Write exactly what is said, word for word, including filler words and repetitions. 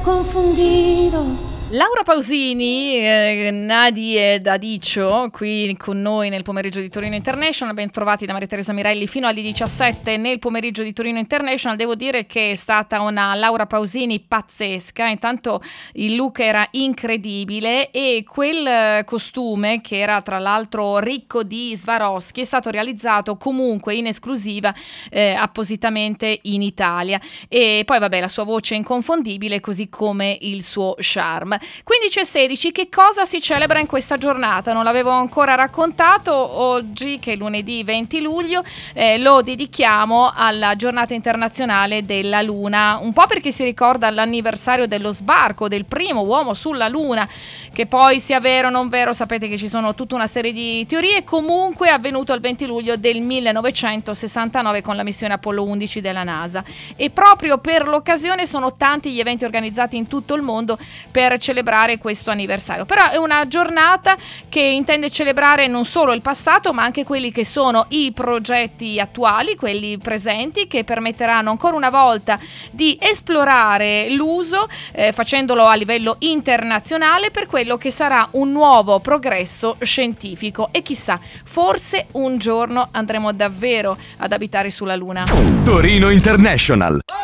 confundido. Laura Pausini, eh, Nadie D'Adicio, qui con noi nel pomeriggio di Torino International. Ben trovati da Maria Teresa Mirelli fino alle diciassette nel pomeriggio di Torino International. Devo dire che è stata una Laura Pausini pazzesca. Intanto il look era incredibile e quel costume, che era tra l'altro ricco di Swarovski, è stato realizzato comunque in esclusiva eh, appositamente in Italia. E poi vabbè, la sua voce è inconfondibile, così come il suo charme. quindici e sedici, che cosa si celebra in questa giornata? Non l'avevo ancora raccontato. Oggi, che è lunedì venti luglio, eh, lo dedichiamo alla giornata internazionale della Luna, un po' perché si ricorda l'anniversario dello sbarco del primo uomo sulla Luna, che poi sia vero o non vero, sapete che ci sono tutta una serie di teorie. Comunque è avvenuto il venti luglio del millenovecentosessantanove con la missione Apollo undici della NASA, e proprio per l'occasione sono tanti gli eventi organizzati in tutto il mondo per celebrare questo anniversario. Però è una giornata che intende celebrare non solo il passato, ma anche quelli che sono i progetti attuali, quelli presenti, che permetteranno ancora una volta di esplorare l'uso, eh, facendolo a livello internazionale, per quello che sarà un nuovo progresso scientifico. E chissà, forse un giorno andremo davvero ad abitare sulla Luna. Torino International.